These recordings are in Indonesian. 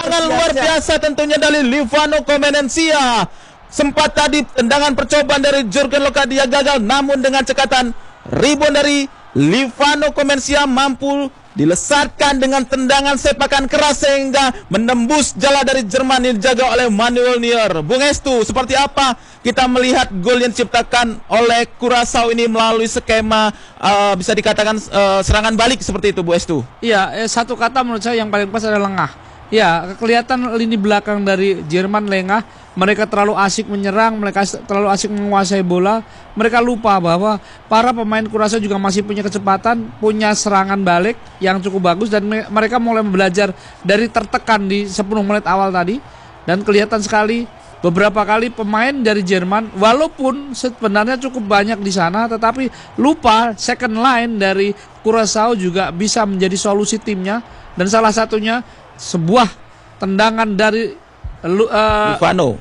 Serangan luar biasa tentunya dari Livano Comenencia. Sempat tadi tendangan percobaan dari Jurgen Locadia gagal, namun dengan cekatan rebound dari Livano Comenencia mampu dilesatkan dengan tendangan sepakan keras sehingga menembus jala dari Jerman yang dijaga oleh Manuel Neuer. Bung Estu, seperti apa kita melihat gol yang diciptakan oleh Curaçao ini melalui skema bisa dikatakan serangan balik seperti itu, Bu Estu? Iya, satu kata menurut saya yang paling pas adalah lengah. Ya, kelihatan lini belakang dari Jerman lengah. Mereka terlalu asik menyerang, mereka terlalu asik menguasai bola. Mereka lupa bahwa para pemain Curaçao juga masih punya kecepatan, punya serangan balik yang cukup bagus. Dan mereka mulai belajar dari tertekan di 10 menit awal tadi. Dan kelihatan sekali beberapa kali pemain dari Jerman, walaupun sebenarnya cukup banyak di sana, tetapi lupa second line dari Curaçao juga bisa menjadi solusi timnya. Dan salah satunya sebuah tendangan dari Livano.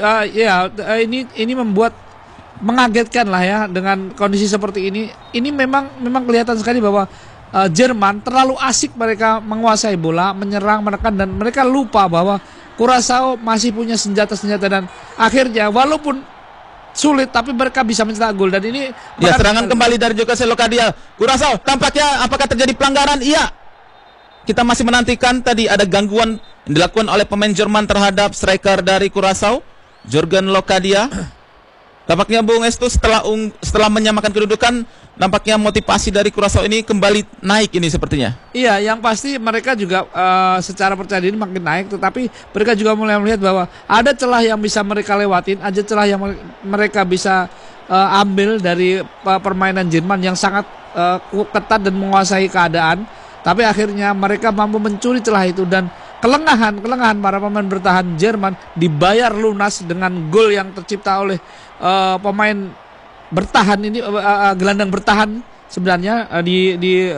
Ini membuat mengagetkan lah ya dengan kondisi seperti ini. Ini memang kelihatan sekali bahwa Jerman terlalu asik mereka menguasai bola, menyerang, menekan, dan mereka lupa bahwa Curaçao masih punya senjata-senjata, dan akhirnya walaupun sulit tapi mereka bisa mencetak gol. Dan ini serangan kembali dari Jurgen Locadia. Curaçao tampaknya apakah terjadi pelanggaran? Iya. Kita masih menantikan, tadi ada gangguan yang dilakukan oleh pemain Jerman terhadap striker dari Curaçao, Jurgen Locadia. Tampaknya Bung Estu setelah menyamakan kedudukan, nampaknya motivasi dari Curaçao ini kembali naik ini sepertinya. Iya, yang pasti mereka juga secara percaya diri makin naik, tetapi mereka juga mulai melihat bahwa ada celah yang bisa mereka lewatin, ada celah yang mereka bisa ambil dari permainan Jerman yang sangat ketat dan menguasai keadaan. Tapi akhirnya mereka mampu mencuri celah itu, dan kelengahan para pemain bertahan Jerman dibayar lunas dengan gol yang tercipta oleh pemain bertahan ini, gelandang bertahan sebenarnya di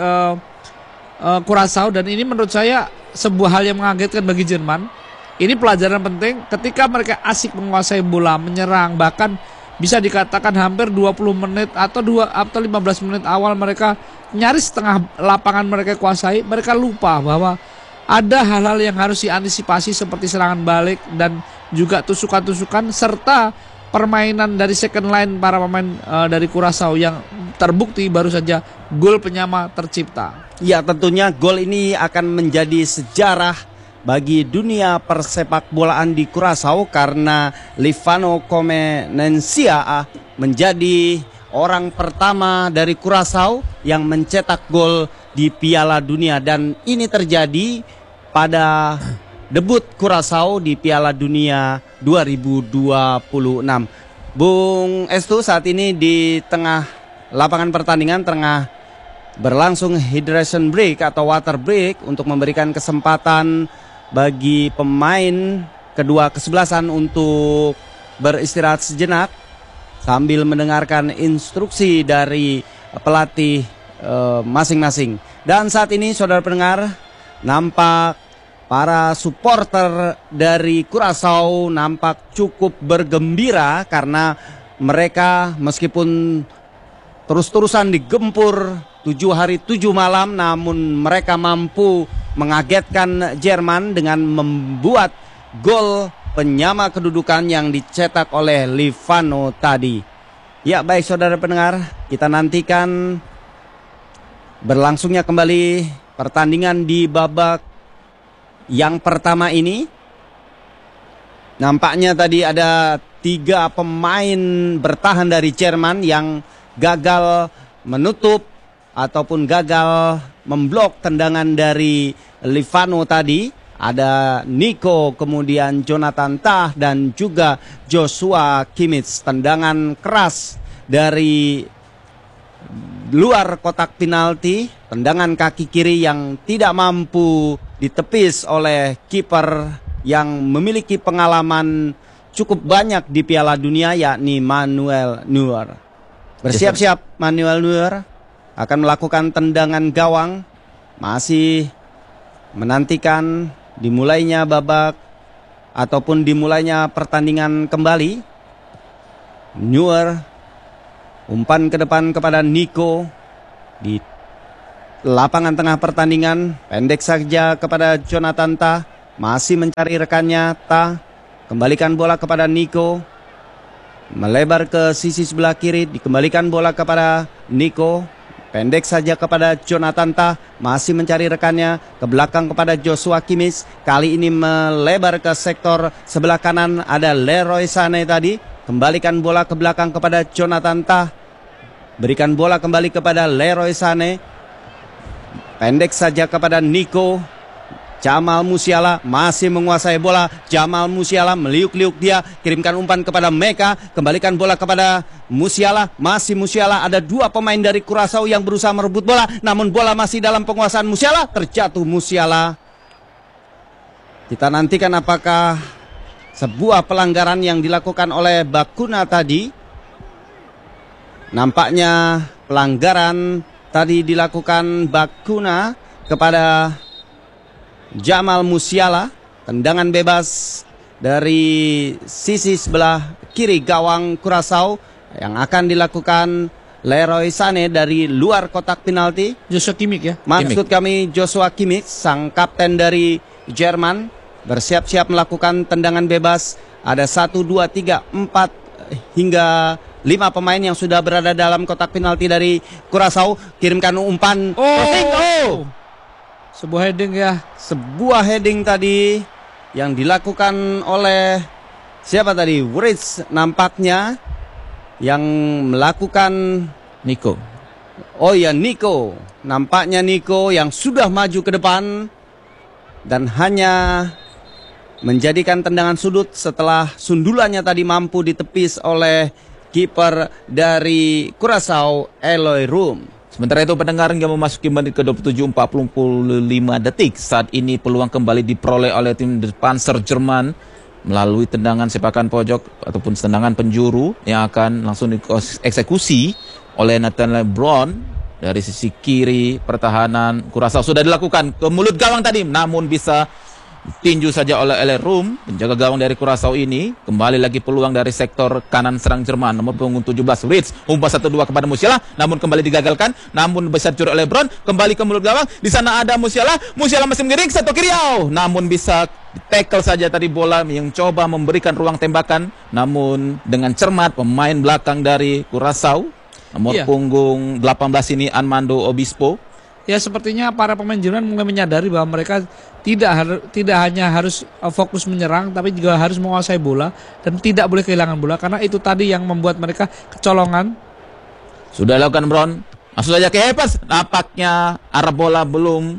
Curaçao. Dan ini menurut saya sebuah hal yang mengagetkan bagi Jerman. Ini pelajaran penting ketika mereka asik menguasai bola, menyerang, bahkan bisa dikatakan hampir 20 menit atau 15 menit awal mereka nyaris setengah lapangan mereka kuasai. Mereka lupa bahwa ada hal-hal yang harus diantisipasi seperti serangan balik dan juga tusukan-tusukan serta permainan dari second line para pemain dari Curaçao yang terbukti baru saja gol penyama tercipta. Ya, tentunya gol ini akan menjadi sejarah bagi dunia persepak bolaan di Curaçao karena Livano Comenencia menjadi orang pertama dari Curaçao yang mencetak gol di Piala Dunia, dan ini terjadi pada debut Curaçao di Piala Dunia 2026. Bung Estu, saat ini di tengah lapangan pertandingan tengah berlangsung hydration break atau water break untuk memberikan kesempatan bagi pemain kedua kesebelasan untuk beristirahat sejenak sambil mendengarkan instruksi dari pelatih masing-masing. Dan saat ini saudara pendengar, nampak para supporter dari Curaçao nampak cukup bergembira karena mereka meskipun terus-terusan digempur 7 hari 7 malam, namun mereka mampu mengagetkan Jerman dengan membuat gol penyama kedudukan yang dicetak oleh Livano tadi. Ya, baik saudara pendengar, kita nantikan berlangsungnya kembali pertandingan di babak yang pertama ini. Nampaknya tadi ada 3 pemain bertahan dari Jerman yang gagal menutup ataupun gagal memblok tendangan dari Livano tadi. Ada Nico, kemudian Jonathan Tah dan juga Joshua Kimmich. Tendangan keras dari luar kotak penalti, tendangan kaki kiri yang tidak mampu ditepis oleh kiper yang memiliki pengalaman cukup banyak di Piala Dunia, yakni Manuel Neuer. Bersiap-siap Manuel Neuer akan melakukan tendangan gawang, masih menantikan dimulainya babak ataupun dimulainya pertandingan kembali. Neuer umpan ke depan kepada Nico di lapangan tengah pertandingan, pendek saja kepada Jonathan Tah. masih mencari rekannya. Kembalikan bola kepada Nico, melebar ke sisi sebelah kiri, dikembalikan bola kepada Nico, pendek saja kepada Jonathan masih mencari rekannya, ke belakang kepada Joshua Kimmich, kali ini melebar ke sektor sebelah kanan, ada Leroy Sané tadi, kembalikan bola ke belakang kepada Jonathan berikan bola kembali kepada Leroy Sané, pendek saja kepada Nico. Jamal Musiala masih menguasai bola. Jamal Musiala meliuk-liuk dia, kirimkan umpan kepada Meka, kembalikan bola kepada Musiala. Masih Musiala, ada dua pemain dari Curaçao yang berusaha merebut bola, namun bola masih dalam penguasaan Musiala. Terjatuh Musiala. Kita nantikan apakah sebuah pelanggaran yang dilakukan oleh Bakuna tadi. Nampaknya pelanggaran tadi dilakukan Bakuna kepada Jamal Musiala. Tendangan bebas dari sisi sebelah kiri gawang Curaçao yang akan dilakukan Leroy Sané dari luar kotak penalti. Joshua Kimmich ya. Maksud kami Joshua Kimmich, sang kapten dari Jerman, bersiap-siap melakukan tendangan bebas. Ada 1, 2, 3, 4 hingga 5 pemain yang sudah berada dalam kotak penalti dari Curaçao. Kirimkan umpan. Sebuah heading ya. Sebuah heading tadi yang dilakukan oleh siapa tadi? Writz nampaknya yang melakukan. Nico. Oh ya, Nico. Nampaknya Nico yang sudah maju ke depan dan hanya menjadikan tendangan sudut setelah sundulannya tadi mampu ditepis oleh kiper dari Curaçao, Eloy Room. Sementara itu pendengar hingga memasuki menit ke-27 45 detik. Saat ini peluang kembali diperoleh oleh tim Panzer Jerman melalui tendangan sepakan pojok ataupun tendangan penjuru yang akan langsung dieksekusi oleh Nathan LeBron dari sisi kiri pertahanan Curaçao. Sudah dilakukan ke mulut gawang tadi, namun bisa tinju saja oleh Eloy Room, penjaga gawang dari Curaçao ini. Kembali lagi peluang dari sektor kanan serang Jerman, nomor punggung 17 Ritz, umpan 1-2 kepada Musiala, namun kembali digagalkan, namun bisa dicuri oleh LeBron, kembali ke mulut gawang. Di sana ada Musiala masih mengiring satu kiri, namun bisa tackle saja tadi bola yang coba memberikan ruang tembakan, namun dengan cermat pemain belakang dari Curaçao, nomor punggung 18 ini Armando Obispo. Ya, sepertinya para pemain Jerman mulai menyadari bahwa mereka tidak hanya harus fokus menyerang, tapi juga harus menguasai bola dan tidak boleh kehilangan bola, karena itu tadi yang membuat mereka kecolongan. Sudah dilakukan Brown, masuk saja ke Evans. Nampaknya arah bola belum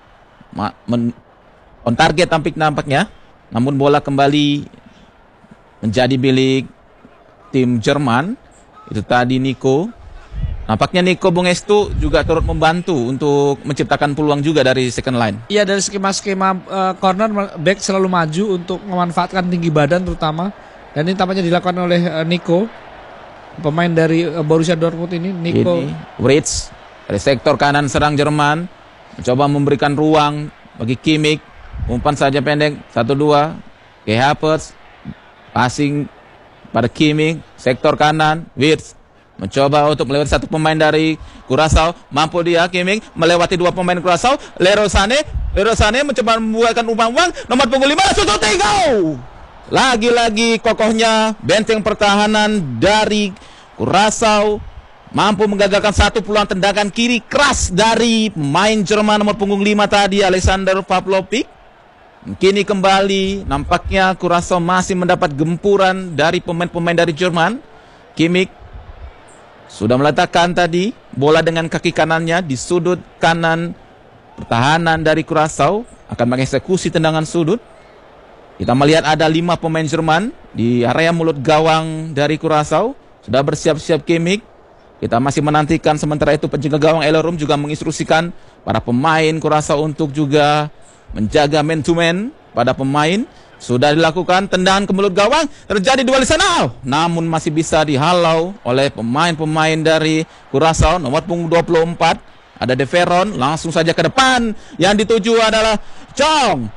on target nampaknya, namun bola kembali menjadi milik tim Jerman. Itu tadi Nico. Nampaknya Nico Bungestu juga turut membantu untuk menciptakan peluang juga dari second line. Iya, dari skema corner back selalu maju untuk memanfaatkan tinggi badan terutama. Dan ini tampaknya dilakukan oleh Nico, pemain dari Borussia Dortmund ini. Nico Writz dari sektor kanan serang Jerman mencoba memberikan ruang bagi Kimmich. Umpan saja pendek 1-2 ke Havertz, passing pada Kimmich, sektor kanan Writz mencoba untuk melewati satu pemain dari Curaçao. Mampu dia Kimmich melewati dua pemain Curaçao. Leroy Sané mencoba membuatkan umpan nomor punggung 5 sudut tinggal. Lagi-lagi kokohnya benteng pertahanan dari Curaçao mampu menggagalkan satu peluang tendangan kiri keras dari pemain Jerman nomor punggung 5 tadi, Alexander Pavlovic. Kini kembali nampaknya Curaçao masih mendapat gempuran dari pemain-pemain dari Jerman. Kimmich sudah meletakkan tadi bola dengan kaki kanannya di sudut kanan pertahanan dari Curaçao, akan mengeksekusi tendangan sudut. Kita melihat ada 5 pemain Jerman di area mulut gawang dari Curaçao. Sudah bersiap-siap Kimmich. Kita masih menantikan, sementara itu penjaga gawang Eloy Room juga menginstruksikan para pemain Curaçao untuk juga menjaga man to man pada pemain. Sudah dilakukan tendangan ke mulut gawang, terjadi duel di sana, namun masih bisa dihalau oleh pemain-pemain dari Curaçao. Nomor punggung 24 ada De Veron, langsung saja ke depan. Yang dituju adalah Chong.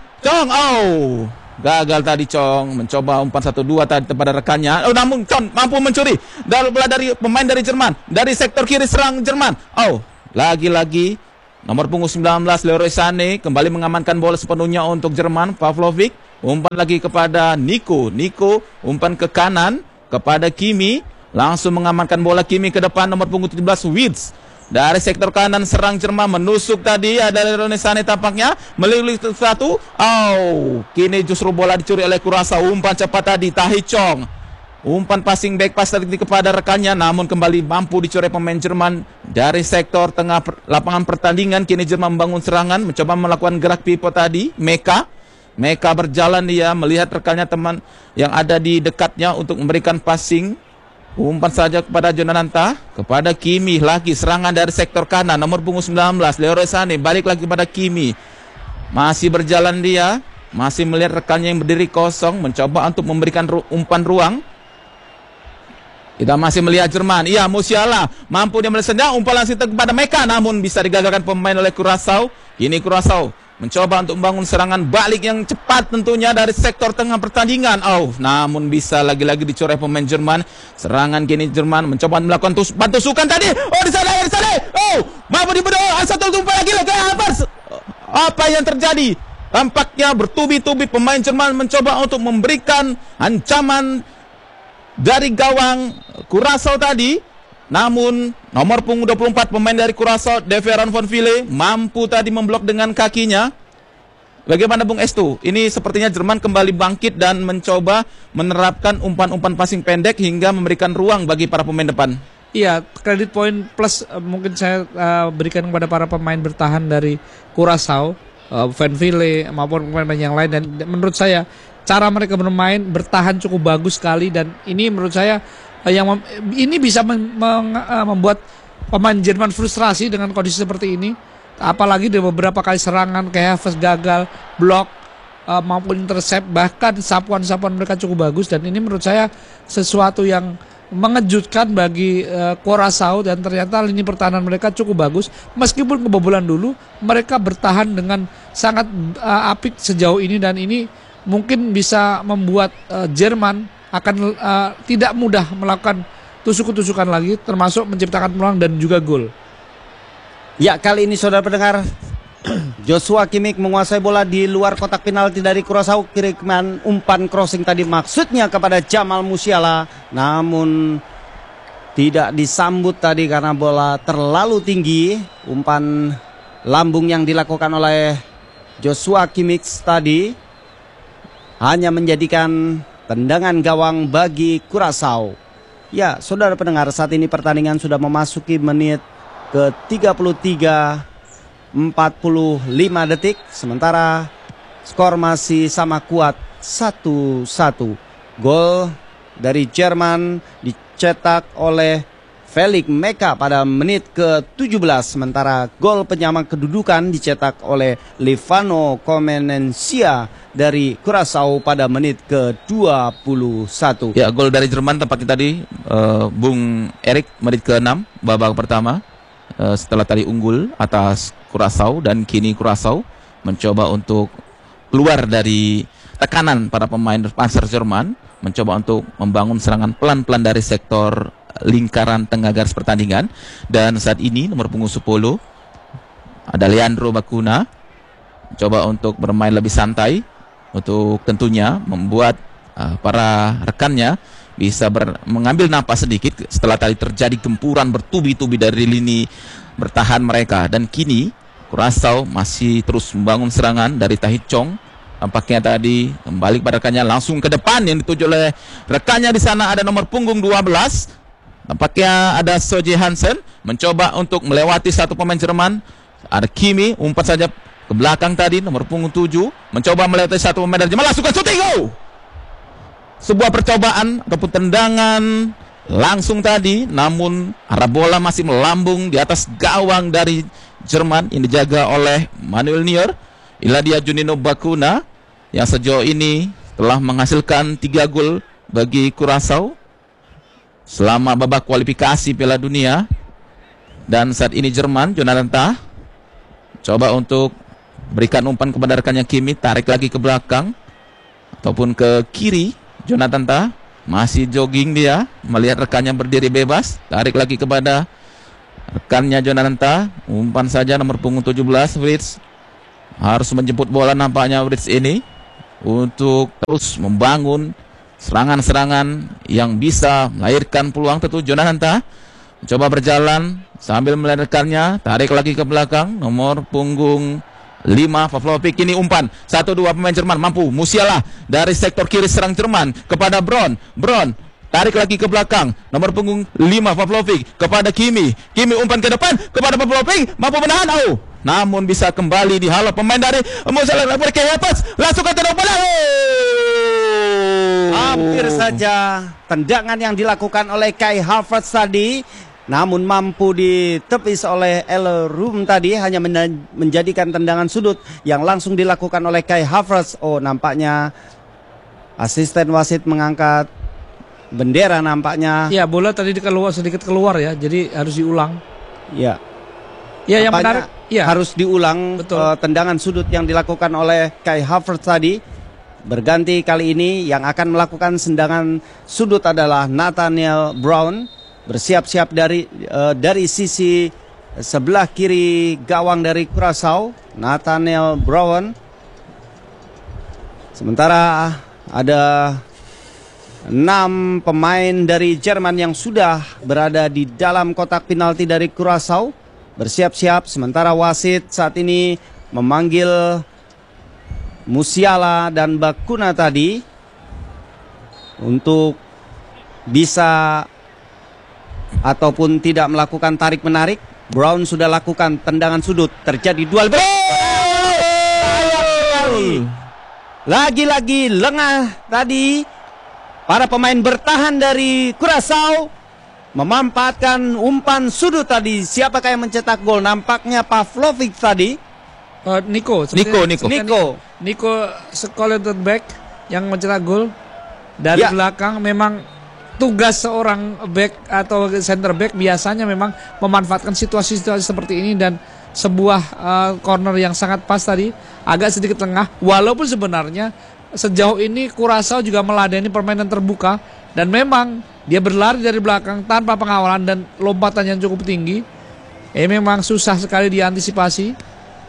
Gagal tadi Chong, mencoba umpan 1-2 tadi kepada rekannya. Namun Chong mampu mencuri dari pemain dari Jerman, dari sektor kiri serang Jerman. Lagi-lagi Nomor punggung 19 Leroy Sané kembali mengamankan bola sepenuhnya untuk Jerman. Pavlovic umpan lagi kepada Nico. Nico umpan ke kanan kepada Kimi. Langsung mengamankan bola Kimi ke depan. Nomor punggung 17 Wirtz. Dari sektor kanan serang Jerman menusuk tadi. Ada Leroy Sané tampaknya melilih satu. Kini justru bola dicuri oleh Curaçao. Umpan cepat tadi Tahi Chong. Umpan passing back pass tadi kepada rekannya, namun kembali mampu dicuri pemain Jerman dari sektor tengah lapangan pertandingan. Kini Jerman membangun serangan, mencoba melakukan gerak pivot tadi. Meka berjalan, dia melihat rekannya teman yang ada di dekatnya untuk memberikan passing. Umpan saja kepada Jonathan Tah, kepada Kimi lagi serangan dari sektor kanan. Nomor punggung 19 Leroy Sané balik lagi kepada Kimi. Masih berjalan dia, masih melihat rekannya yang berdiri kosong, mencoba untuk memberikan umpan ruang. Kita masih melihat Jerman. Iya, Musiala mampu dia melesenda, umpan langsung kepada Meka, namun bisa digagalkan pemain oleh Curaçao. Ini Curaçao mencoba untuk membangun serangan balik yang cepat tentunya dari sektor tengah pertandingan. Namun bisa lagi-lagi dicoret pemain Jerman. Serangan kini Jerman mencoba melakukan tusukan tadi. Di sana. Mampu dibedo. Satu umpan lagi ke Havertz. Apa yang terjadi? Tampaknya bertubi-tubi pemain Jerman mencoba untuk memberikan ancaman dari gawang Curaçao tadi. Namun nomor punggung 24 pemain dari Curaçao, Deveron von Ville, mampu tadi memblok dengan kakinya. Bagaimana Bung Estu? Ini sepertinya Jerman kembali bangkit dan mencoba menerapkan umpan-umpan passing pendek hingga memberikan ruang bagi para pemain depan. Iya, kredit poin plus mungkin saya berikan kepada para pemain bertahan dari Curaçao, Van Ville maupun pemain yang lain. Dan menurut saya cara mereka bermain bertahan cukup bagus sekali, dan ini menurut saya ini bisa membuat pemain Jerman frustrasi dengan kondisi seperti ini. Apalagi di beberapa kali serangan kayak Havertz gagal, blok maupun intercept, bahkan sapuan-sapuan mereka cukup bagus, dan ini menurut saya sesuatu yang mengejutkan bagi Curaçao. Dan ternyata lini pertahanan mereka cukup bagus, meskipun kebobolan dulu mereka bertahan dengan sangat apik sejauh ini, dan ini mungkin bisa membuat Jerman akan tidak mudah melakukan tusukan lagi, termasuk menciptakan peluang dan juga gol. Ya, kali ini saudara pendengar, Joshua Kimmich menguasai bola di luar kotak penalti dari Curaçao. Kiriman umpan crossing tadi maksudnya kepada Jamal Musiala, namun tidak disambut tadi karena bola terlalu tinggi. Umpan lambung yang dilakukan oleh Joshua Kimmich tadi hanya menjadikan tendangan gawang bagi Curaçao. Ya, saudara pendengar, saat ini pertandingan sudah memasuki menit ke 33, 45 detik. Sementara skor masih sama kuat 1-1. Gol dari Jerman dicetak oleh Felix Meka pada menit ke-17. Sementara gol penyama kedudukan dicetak oleh Livano Comenencia dari Curaçao pada menit ke-21. Ya, gol dari Jerman tepatnya tadi Bung Erik menit ke-6 babak pertama. Setelah tadi unggul atas Curaçao, dan kini Curaçao mencoba untuk keluar dari tekanan para pemain Panzer Jerman, mencoba untuk membangun serangan pelan-pelan dari sektor lingkaran tengah garis pertandingan. Dan saat ini nomor punggung 10 ada Leandro Bacuna coba untuk bermain lebih santai, untuk tentunya membuat para rekannya bisa mengambil napas sedikit setelah tadi terjadi gempuran bertubi-tubi dari lini bertahan mereka. Dan kini Curaçao masih terus membangun serangan dari Tahi Chong. Tampaknya tadi kembali kepada rekannya, langsung ke depan yang dituju oleh rekannya. Di sana ada nomor punggung 12. Tampaknya ada Soji Hansen mencoba untuk melewati satu pemain Jerman. Ada Kimi, umpat saja ke belakang tadi, nomor punggung 7 mencoba melewati satu pemain dari Jerman, langsung ke shooting. Sebuah percobaan ataupun tendangan langsung tadi, namun arah bola masih melambung di atas gawang dari Jerman yang dijaga oleh Manuel Neuer. Inilah dia Juninho Bacuna yang sejauh ini telah menghasilkan 3 gol bagi Curaçao selama babak kualifikasi Piala Dunia. Dan saat ini Jerman, Jonathan Tah coba untuk berikan umpan kepada rekannya Kimi, tarik lagi ke belakang ataupun ke kiri. Jonathan Tah masih jogging, dia melihat rekannya berdiri bebas, tarik lagi kepada rekannya Jonathan Tah. Umpan saja nomor punggung 17 Fritz. Harus menjemput bola nampaknya Fritz ini untuk terus membangun serangan-serangan yang bisa melahirkan peluang. Tentu Jonathan Tah coba berjalan sambil melihatkannya, tarik lagi ke belakang nomor punggung 5 Pavlovic. Ini umpan 1-2 pemain Jerman mampu. Musiala dari sektor kiri serang Jerman kepada Brown tarik lagi ke belakang nomor punggung 5 Pavlovic kepada Kimi umpan ke depan kepada Pavlovic, mampu menahan namun bisa kembali dihalau pemain dari Musiala. Langsung ke tendang bola. Hampir saja tendangan yang dilakukan oleh Kai Havertz tadi, namun mampu ditepis oleh El Rum tadi, hanya menjadikan tendangan sudut yang langsung dilakukan oleh Kai Havertz. Nampaknya asisten wasit mengangkat bendera nampaknya. Ya, bola tadi sedikit keluar ya, jadi harus diulang. Ya. Ya, yang menarik ya, harus diulang tendangan sudut yang dilakukan oleh Kai Havertz tadi. Berganti kali ini yang akan melakukan tendangan sudut adalah Nathaniel Brown. Bersiap-siap dari sisi sebelah kiri gawang dari Curaçao, Nathaniel Brown. Sementara ada 6 pemain dari Jerman yang sudah berada di dalam kotak penalti dari Curaçao. Bersiap-siap, sementara wasit saat ini memanggil Musiala dan Bakuna tadi untuk bisa ataupun tidak melakukan tarik-menarik. Brown sudah lakukan tendangan sudut, terjadi duel. Lagi-lagi lengah tadi para pemain bertahan dari Curaçao memanfaatkan umpan sudut tadi. Siapakah yang mencetak gol? Nampaknya Pavlovic tadi. Nico Schollenberg yang mencetak gol dari belakang. Memang tugas seorang back atau center back biasanya memang memanfaatkan situasi-situasi seperti ini, dan sebuah corner yang sangat pas tadi agak sedikit lengah, walaupun sebenarnya sejauh ini Curaçao juga meladeni permainan terbuka, dan memang dia berlari dari belakang tanpa pengawalan dan lompatan yang cukup tinggi. Memang susah sekali diantisipasi.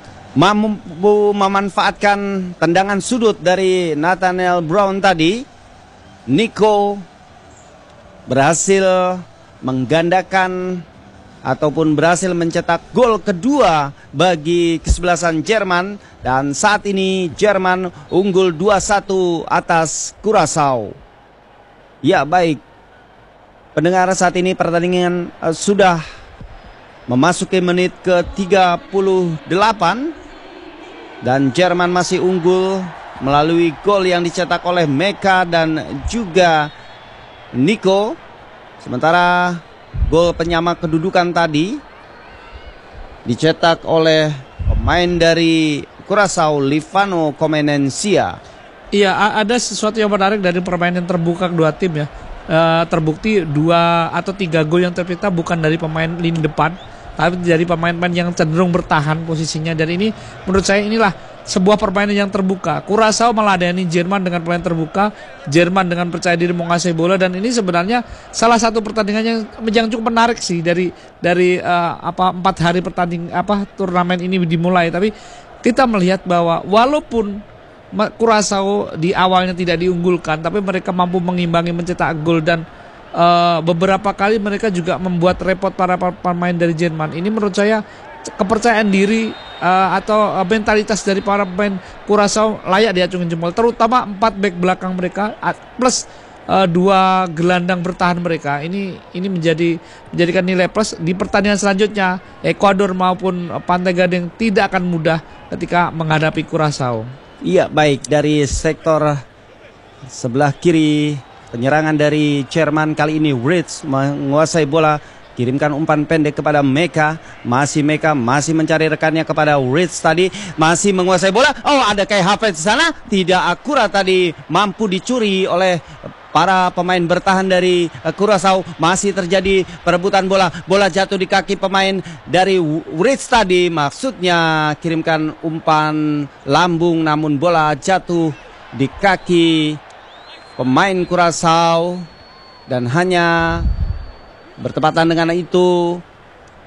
Mampu memanfaatkan tendangan sudut dari Nathaniel Brown tadi. Nico berhasil menggandakan ataupun berhasil mencetak gol kedua bagi kesebelasan Jerman, dan saat ini Jerman unggul 2-1 atas Curaçao. Ya, baik pendengar, saat ini pertandingan sudah memasuki menit ke-38 dan Jerman masih unggul melalui gol yang dicetak oleh Meka dan juga Nico. Sementara gol penyama kedudukan tadi dicetak oleh pemain dari Curaçao, Livano Comenencia. Iya, ada sesuatu yang menarik dari permainan terbuka kedua tim ya. Terbukti 2 atau 3 gol yang tercipta bukan dari pemain lini depan, tapi dari pemain-pemain yang cenderung bertahan posisinya. Dan ini menurut saya inilah sebuah permainan yang terbuka. Curaçao meladeni Jerman dengan permainan terbuka, Jerman dengan percaya diri menguasai bola, dan ini sebenarnya salah satu pertandingan yang cukup menarik sih dari 4 hari turnamen ini dimulai. Tapi kita melihat bahwa walaupun Curaçao di awalnya tidak diunggulkan, tapi mereka mampu mengimbangi, mencetak gol, dan beberapa kali mereka juga membuat repot para pemain dari Jerman. Ini menurut saya kepercayaan diri atau mentalitas dari para pemain Curaçao layak diacungin jempol, terutama 4 back belakang mereka plus 2 gelandang bertahan mereka. Ini menjadikan nilai plus di pertandingan selanjutnya. Ekuador maupun Pantai Gading tidak akan mudah ketika menghadapi Curaçao. Iya, baik, dari sektor sebelah kiri penyerangan dari Jerman kali ini Ritz menguasai bola, kirimkan umpan pendek kepada Meka, masih mencari rekannya kepada Ritz tadi, masih menguasai bola. Ada Kai Havertz di sana, tidak akurat tadi, mampu dicuri oleh para pemain bertahan dari Curaçao. Masih terjadi perebutan bola jatuh di kaki pemain dari Ritz tadi, maksudnya kirimkan umpan lambung, namun bola jatuh di kaki pemain Curaçao dan hanya bertepatan dengan itu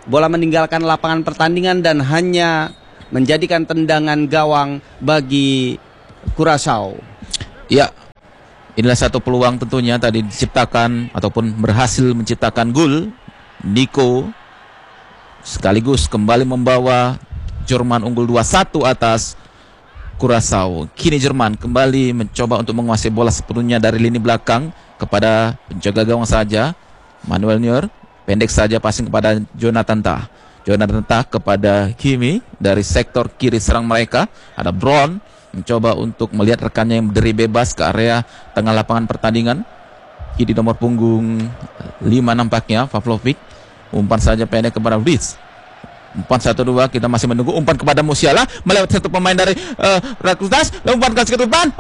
bola meninggalkan lapangan pertandingan dan hanya menjadikan tendangan gawang bagi Curaçao. Ya, inilah satu peluang tentunya tadi diciptakan ataupun berhasil menciptakan gol. Nico sekaligus kembali membawa Jerman unggul 2-1 atas Curaçao. Kini Jerman kembali mencoba untuk menguasai bola sepenuhnya dari lini belakang kepada penjaga gawang saja. Manuel Neuer pendek saja passing kepada Jonathan Tah. Jonathan Tah kepada Kimi dari sektor kiri serang mereka. Ada Brown mencoba untuk melihat rekannya yang berdiri bebas ke area tengah lapangan pertandingan. Kini nomor punggung 5 nampaknya Pavlovic. Umpan saja pendek kepada Ritz. Umpan 1-2, kita masih menunggu umpan kepada Musiala melewati satu pemain dari Rakutas. Umpan kasih ke depan.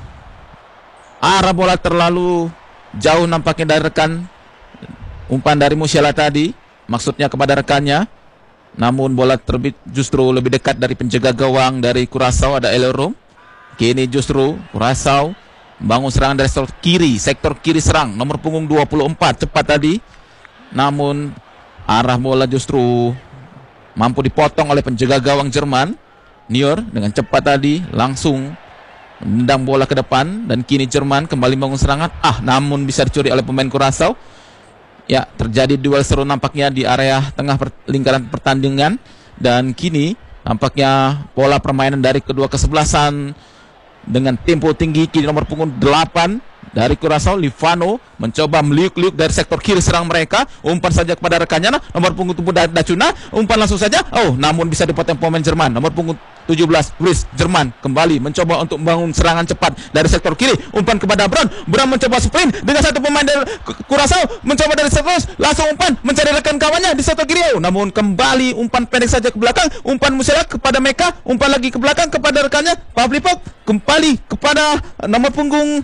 Arah bola terlalu jauh nampaknya dari rekan. Umpan dari Musiala tadi maksudnya kepada rekannya. Namun bola terbit justru lebih dekat dari penjaga gawang dari Curaçao, ada Elero. Kini justru Curaçao membangun serangan dari sektor kiri serang. Nomor punggung 24 cepat tadi. Namun arah bola justru mampu dipotong oleh penjaga gawang Jerman. Neuer dengan cepat tadi langsung menendang bola ke depan. Dan kini Jerman kembali membangun serangan. Namun bisa dicuri oleh pemain Curaçao. Ya, terjadi duel seru nampaknya di area tengah lingkaran pertandingan. Dan kini nampaknya pola permainan dari kedua kesebelasan dengan tempo tinggi. Kini nomor punggung 8 dari Curaçao, Livano mencoba meliuk-liuk dari sektor kiri serang mereka. Umpan saja kepada rekannya, nomor punggung 7 Dacuna. Umpan langsung saja, namun bisa dipotong pemain Jerman. Nomor punggung 17 Luis Jerman kembali mencoba untuk membangun serangan cepat dari sektor kiri. Umpan kepada Brown. Brown mencoba sprint dengan satu pemain dari Curaçao, mencoba dari sektor langsung umpan mencari rekan kawannya di sektor kiri. Namun kembali umpan pendek saja ke belakang. Umpan Musiala kepada Meka. Umpan lagi ke belakang kepada rekannya Pavlipov. Kembali kepada nomor punggung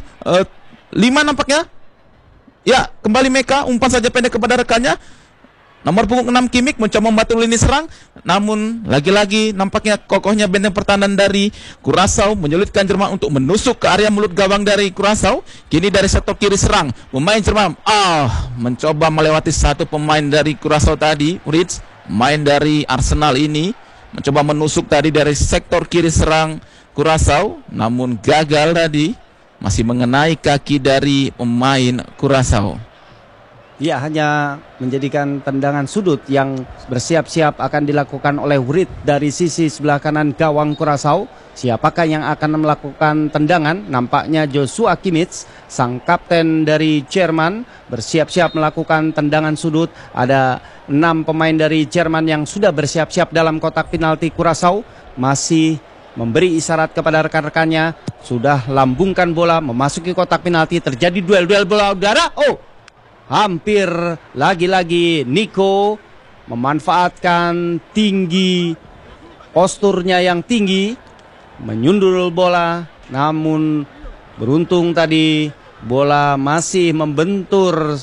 5 nampaknya. Ya, kembali Meka, umpan saja pendek kepada rekannya. Nomor punggung 6 Kimmich mencoba membantu lini serang. Namun lagi-lagi nampaknya kokohnya benteng pertahanan dari Curaçao menyulitkan Jerman untuk menusuk ke area mulut gawang dari Curaçao. Kini dari sektor kiri serang pemain Jerman mencoba melewati satu pemain dari Curaçao tadi. Ritz, main dari Arsenal ini, mencoba menusuk tadi dari sektor kiri serang Curaçao. Namun gagal tadi, masih mengenai kaki dari pemain Curaçao. Ya, hanya menjadikan tendangan sudut yang bersiap-siap akan dilakukan oleh Wright dari sisi sebelah kanan gawang Curaçao. Siapakah yang akan melakukan tendangan? Nampaknya Joshua Kimmich, sang kapten dari Jerman, bersiap-siap melakukan tendangan sudut. Ada 6 pemain dari Jerman yang sudah bersiap-siap dalam kotak penalti. Curaçao masih memberi isyarat kepada rekan-rekannya, sudah lambungkan bola memasuki kotak penalti. Terjadi duel bola udara. Hampir lagi-lagi Nico memanfaatkan tinggi, posturnya yang tinggi, menyundul bola. Namun beruntung tadi bola masih membentur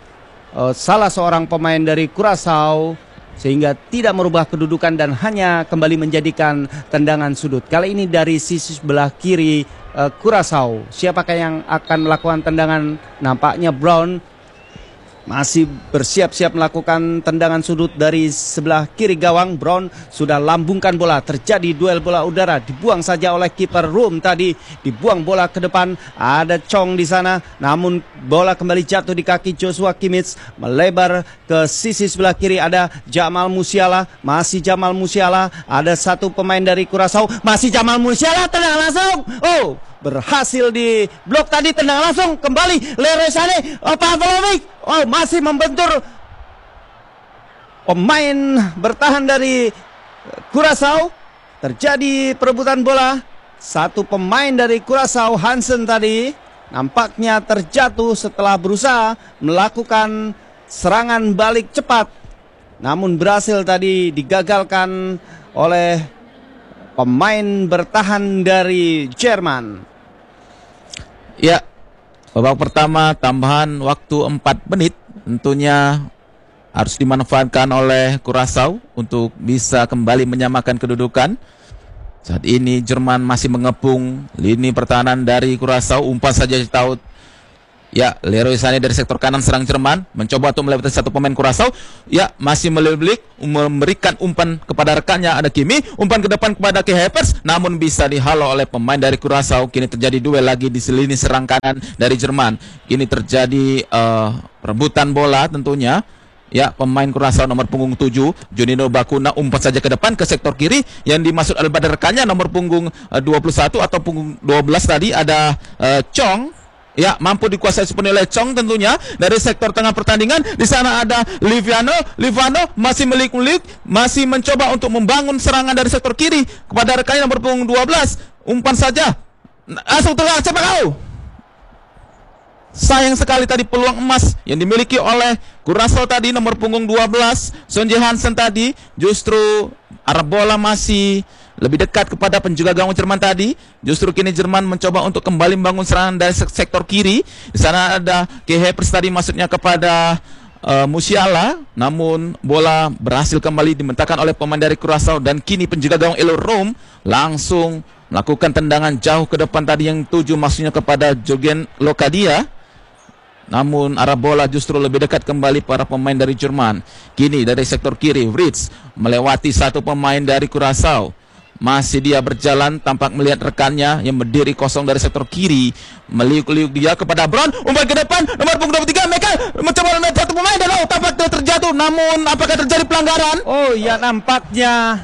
salah seorang pemain dari Curaçao, sehingga tidak merubah kedudukan dan hanya kembali menjadikan tendangan sudut. Kali ini dari sisi sebelah kiri Curaçao. Siapakah yang akan melakukan tendangan? Nampaknya Brown masih bersiap-siap melakukan tendangan sudut dari sebelah kiri gawang. Brown sudah lambungkan bola. Terjadi duel bola udara, dibuang saja oleh kiper Rum tadi, dibuang bola ke depan. Ada Chong di sana, namun bola kembali jatuh di kaki Joshua Kimmich, melebar ke sisi sebelah kiri. Ada Jamal Musiala, masih Jamal Musiala. Ada satu pemain dari Curaçao, masih Jamal Musiala, tenang langsung. Berhasil di blok tadi, tendang langsung kembali Leroy Sané. Pavlovic masih membentur pemain bertahan dari Curaçao. Terjadi perebutan bola. Satu pemain dari Curaçao, Hansen tadi, nampaknya terjatuh setelah berusaha melakukan serangan balik cepat. Namun berhasil tadi digagalkan oleh pemain bertahan dari Jerman. Ya, babak pertama tambahan waktu 4 menit tentunya harus dimanfaatkan oleh Curaçao untuk bisa kembali menyamakan kedudukan. Saat ini Jerman masih mengepung lini pertahanan dari Curaçao. Umpan saja tahu. Ya, Leroy Sané dari sektor kanan serang Jerman mencoba untuk melewati satu pemain Curaçao. Ya, masih melilik memberikan umpan kepada rekannya, ada Kimi, umpan ke depan kepada Kai Havertz, namun bisa dihalau oleh pemain dari Curaçao. Kini terjadi duel lagi di lini serang kanan dari Jerman. Kini terjadi rebutan bola tentunya. Ya, pemain Curaçao nomor punggung 7 Juninho Bakuna umpat saja ke depan ke sektor kiri yang dimaksud oleh rekannya nomor punggung 21 atau punggung 12 tadi ada Chong. Ya, mampu dikuasai sepenuhnya oleh Chong tentunya dari sektor tengah pertandingan. Di sana ada Livano masih melik-melik, masih mencoba untuk membangun serangan dari sektor kiri kepada rekannya nomor punggung 12. Umpan saja. Langsung tengah, cepat kau. Sayang sekali tadi peluang emas yang dimiliki oleh Curaçao tadi nomor punggung 12 Son Jae Hansen tadi, justru arah bola masih lebih dekat kepada penjaga gawang Jerman tadi. Justru kini Jerman mencoba untuk kembali membangun serangan dari sektor kiri. Di sana ada Kai Havertz tadi maksudnya kepada Musiala, namun bola berhasil kembali dimentakkan oleh pemain dari Curaçao dan kini penjaga gawang Elo Rome langsung melakukan tendangan jauh ke depan tadi yang tuju maksudnya kepada Jürgen Locadia. Namun arah bola justru lebih dekat kembali para pemain dari Jerman. Kini dari sektor kiri Fritz melewati satu pemain dari Curaçao. Masih dia berjalan, tampak melihat rekannya yang berdiri kosong dari sektor kiri. Meliuk-liuk dia kepada Brown, umpan ke depan, nomor punggung 23, mereka mencoba menarik satu pemain dan tampak terjatuh. Namun apakah terjadi pelanggaran? Oh ya, nampaknya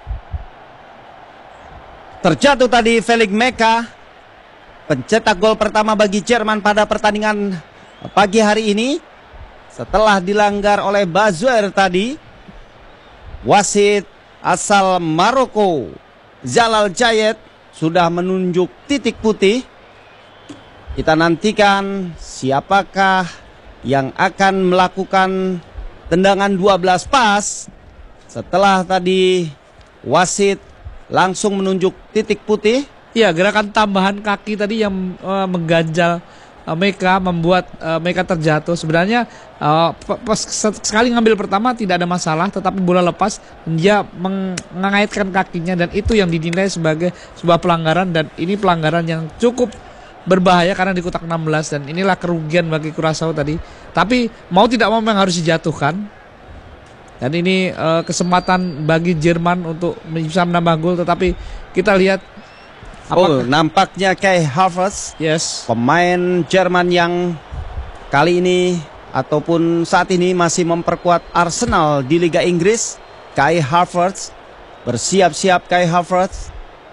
terjatuh tadi Felix Meka, pencetak gol pertama bagi Jerman pada pertandingan pagi hari ini. Setelah dilanggar oleh Bazoer tadi, wasit asal Maroko Zalal Jayet sudah menunjuk titik putih. Kita nantikan siapakah yang akan melakukan tendangan 12 pas. Setelah tadi wasit langsung menunjuk titik putih. Ya, gerakan tambahan kaki tadi yang mengganjal Meka, membuat Meka terjatuh. Sebenarnya sekali ngambil pertama tidak ada masalah, tetapi bola lepas dia mengaitkan kakinya dan itu yang dinilai sebagai sebuah pelanggaran, dan ini pelanggaran yang cukup berbahaya karena di kotak 16 dan inilah kerugian bagi Curaçao tadi. Tapi mau tidak mau memang harus dijatuhkan. Dan ini kesempatan bagi Jerman untuk bisa menambah gol, tetapi kita lihat nampaknya Kai Havertz, yes, pemain Jerman yang kali ini ataupun saat ini masih memperkuat Arsenal di Liga Inggris. Kai Havertz, bersiap-siap Kai Havertz.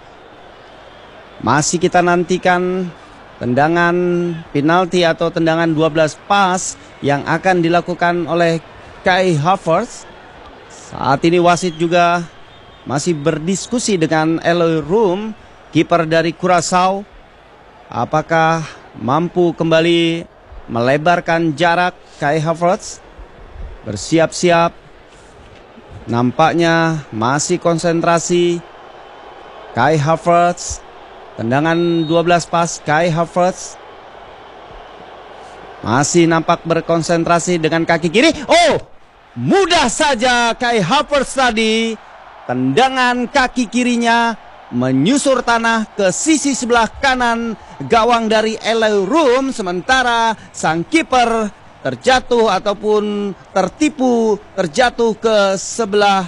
Masih kita nantikan tendangan penalti atau tendangan 12 pas yang akan dilakukan oleh Kai Havertz. Saat ini wasit juga masih berdiskusi dengan Elo Rome, kiper dari Curaçao. Apakah mampu kembali melebarkan jarak? Kai Havertz bersiap-siap. Nampaknya masih konsentrasi. Kai Havertz, tendangan 12 pas Kai Havertz. Masih nampak berkonsentrasi dengan kaki kiri. Mudah saja Kai Havertz tadi. Tendangan kaki kirinya menyusur tanah ke sisi sebelah kanan gawang dari Elo Rome. Sementara sang kiper terjatuh ataupun terjatuh ke sebelah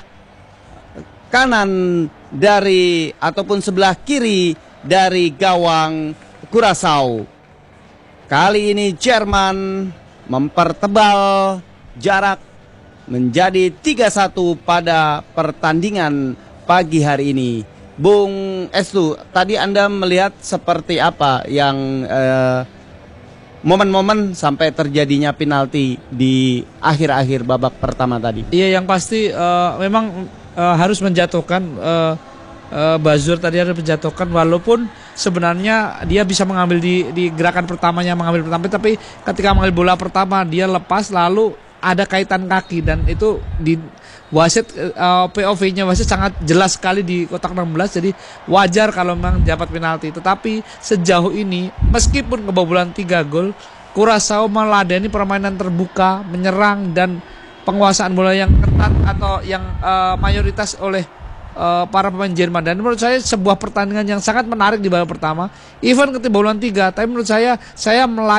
kanan dari ataupun sebelah kiri dari gawang Curaçao. Kali ini Jerman mempertebal jarak menjadi 3-1 pada pertandingan pagi hari ini. Bung Estu, tadi Anda melihat seperti apa yang momen-momen sampai terjadinya penalti di akhir-akhir babak pertama tadi? Iya, yang pasti memang harus menjatuhkan Bazoer tadi, harus menjatuhkan, walaupun sebenarnya dia bisa mengambil di gerakan pertamanya, mengambil pertama, tapi ketika mengambil bola pertama dia lepas lalu ada kaitan kaki, dan itu di wasit POV-nya wasit sangat jelas sekali di kotak 16, jadi wajar kalau memang dapat penalti. Tetapi sejauh ini meskipun kebobolan 3 gol, Curaçao meladeni permainan terbuka, menyerang dan penguasaan bola yang ketat atau yang mayoritas oleh para pemain Jerman. Dan menurut saya sebuah pertandingan yang sangat menarik di babak pertama. Even kebobolan 3, tapi menurut saya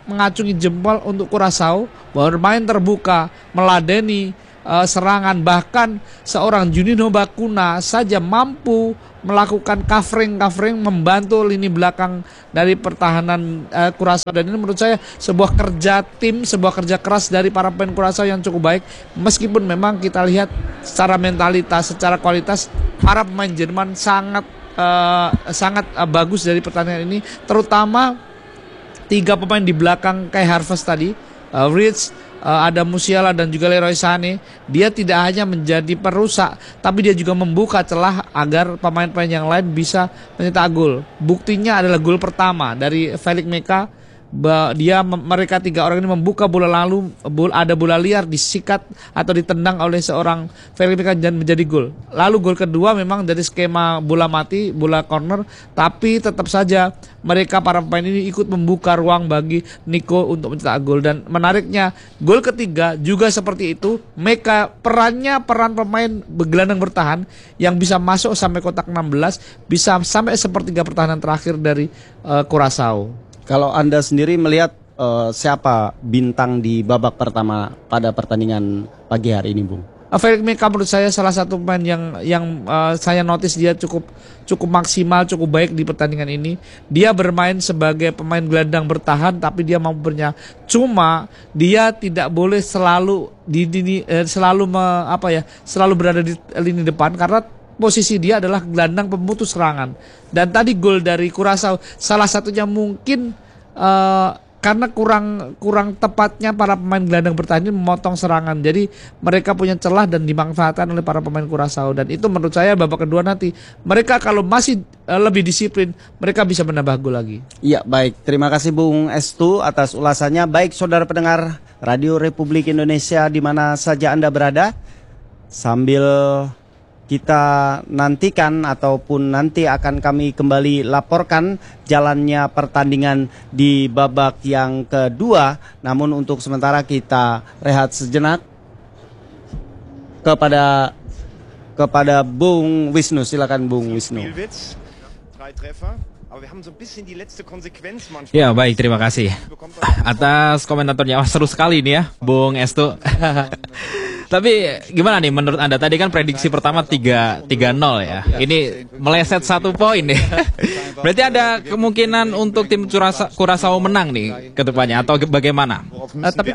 mengacungi jempol untuk Curaçao bahwa bermain terbuka, meladeni serangan, bahkan seorang Juninho Bacuna saja mampu melakukan covering membantu lini belakang dari pertahanan Curaçao, dan ini menurut saya sebuah kerja tim, sebuah kerja keras dari para pemain Curaçao yang cukup baik, meskipun memang kita lihat secara mentalitas, secara kualitas para pemain Jerman sangat bagus dari pertandingan ini, terutama 3 pemain di belakang Kai Havertz tadi, Rich, ada Musiala dan juga Leroy Sané. Dia tidak hanya menjadi perusak, tapi dia juga membuka celah agar pemain-pemain yang lain bisa mencetak gol. Buktinya adalah gol pertama dari Felix Meka. Mereka 3 orang ini membuka bola, lalu ada bola liar disikat atau ditendang oleh seorang Felix Meka dan menjadi gol. Lalu gol kedua memang dari skema bola mati, bola corner, tapi tetap saja mereka para pemain ini ikut membuka ruang bagi Nico untuk mencetak gol. Dan menariknya gol ketiga juga seperti itu. Meka peran pemain gelandang bertahan yang bisa masuk sampai kotak 16, bisa sampai sepertiga pertahanan terakhir dari Curaçao. Kalau Anda sendiri melihat siapa bintang di babak pertama pada pertandingan pagi hari ini, Bung? Felix Meka menurut saya salah satu pemain yang saya notice dia cukup maksimal, cukup baik di pertandingan ini. Dia bermain sebagai pemain gelandang bertahan, tapi dia mampu bernya. Cuma dia tidak boleh selalu selalu berada di lini depan, karena posisi dia adalah gelandang pemutus serangan. Dan tadi gol dari Curaçao salah satunya mungkin karena kurang tepatnya para pemain gelandang bertahan ini memotong serangan. Jadi mereka punya celah dan dimanfaatkan oleh para pemain Curaçao. Dan itu menurut saya babak kedua nanti mereka kalau masih lebih disiplin, mereka bisa menambah gol lagi. Iya, baik. Terima kasih Bung Estu atas ulasannya. Baik saudara pendengar Radio Republik Indonesia di mana saja Anda berada, sambil kita nantikan ataupun nanti akan kami kembali laporkan jalannya pertandingan di babak yang kedua. Namun untuk sementara kita rehat sejenak kepada Bung Wisnu. Silakan Bung Wisnu. Ya baik, terima kasih atas komentatornya. Seru sekali ini ya Bung Estu. Tapi gimana nih menurut Anda? Tadi kan prediksi pertama 3-0 ya. Ini meleset 1 poin nih. Berarti ada kemungkinan untuk tim Curaçao menang nih ke depannya atau bagaimana? Tapi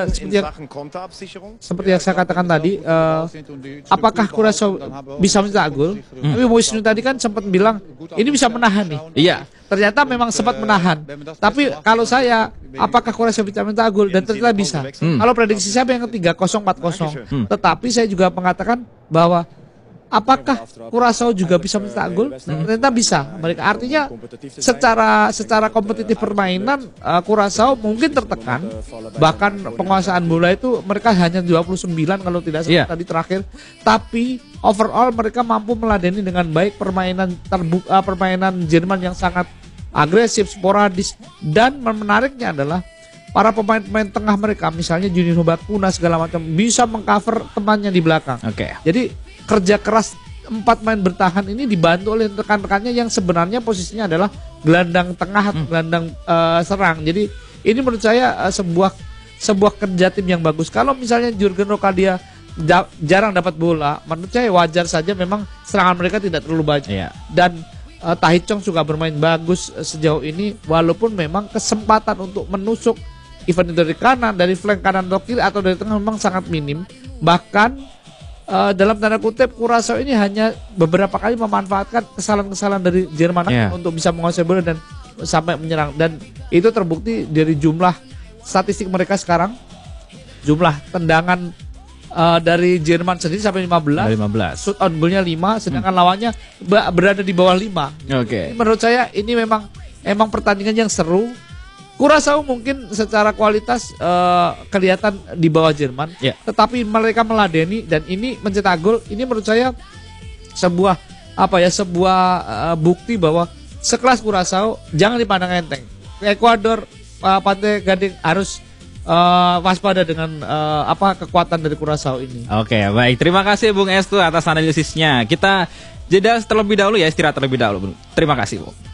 seperti yang saya katakan tadi, apakah Curaçao bisa mencetak gol? Tapi Wisnu tadi kan sempat bilang ini bisa menahan nih. Iya. Ternyata memang sempat menahan. Tapi kalau saya, apakah Curaçao bisa mencetak gol? Dan ternyata bisa. Kalau prediksi siapa yang ketiga 0-4-0. Tetapi saya juga mengatakan bahwa apakah Curaçao juga bisa mencetak gol? Ternyata bisa. Mereka artinya secara kompetitif permainan Curaçao mungkin tertekan. Bahkan penguasaan bola itu mereka hanya 29 kalau tidak salah tadi terakhir. Tapi overall mereka mampu meladeni dengan baik permainan Jerman yang sangat agresif, sporadis, dan menariknya adalah para pemain-pemain tengah mereka, misalnya Juninho Bacuna segala macam, bisa mengcover temannya di belakang. Jadi kerja keras 4 pemain bertahan ini dibantu oleh rekan-rekannya yang sebenarnya posisinya adalah gelandang tengah atau gelandang serang. Jadi ini menurut saya sebuah kerja tim yang bagus. Kalau misalnya Jurgen Locadia jarang dapat bola, menurut saya wajar saja, memang serangan mereka tidak terlalu banyak. Dan Tahith Chong juga bermain bagus sejauh ini, walaupun memang kesempatan untuk menusuk event dari kanan, dari flank kanan atau kiri atau dari tengah memang sangat minim. Bahkan dalam tanda kutip Curaçao ini hanya beberapa kali memanfaatkan kesalahan-kesalahan dari Jerman untuk bisa menguasai bola dan sampai menyerang. Dan itu terbukti dari jumlah statistik mereka sekarang. Jumlah tendangan dari Jerman sendiri sampai 15. Shoot on goalnya 5, sedangkan lawannya berada di bawah 5. Menurut saya ini memang pertandingan yang seru. Curaçao mungkin secara kualitas kelihatan di bawah Jerman, tetapi mereka meladeni dan ini mencetak gol. Ini menurut saya sebuah bukti bahwa sekelas Curaçao jangan dipandang enteng. Ekuador, Pantai Gading harus waspada dengan kekuatan dari Curaçao ini. Baik, terima kasih Bung Estu atas analisisnya. Kita jeda terlebih dahulu ya, istirahat terlebih dahulu. Terima kasih, Bu.